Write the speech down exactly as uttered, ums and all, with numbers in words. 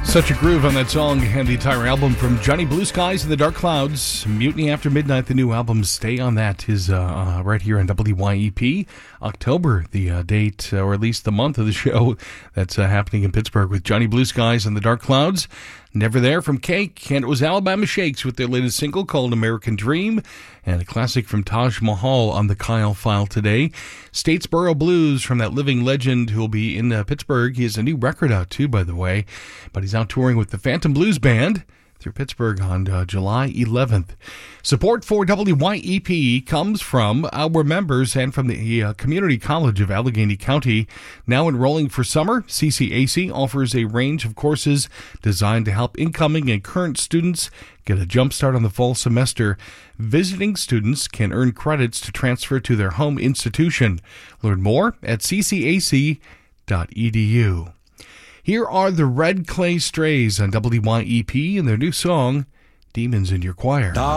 Such a groove on that song and the entire album from Johnny Blue Skies and the Dark Clouds. Mutiny After Midnight, the new album. Stay on that is uh, uh, right here on W Y E P. October, the uh, date, uh, or at least the month of the show that's uh, happening in Pittsburgh with Johnny Blue Skies and the Dark Clouds. Never There from Cake, and it was Alabama Shakes with their latest single called American Dream, and a classic from Taj Mahal on the Kyle File today. Statesboro Blues from that living legend who will be in uh, Pittsburgh. He has a new record out too, by the way, but he's out touring with the Phantom Blues Band through Pittsburgh on uh, July eleventh. Support for W Y E P comes from our members and from the uh, Community College of Allegheny County. Now enrolling for summer, C C A C offers a range of courses designed to help incoming and current students get a jump start on the fall semester. Visiting students can earn credits to transfer to their home institution. Learn more at c c a c dot e d u. Here are the Red Clay Strays on W Y E P and their new song, Demons in Your Choir.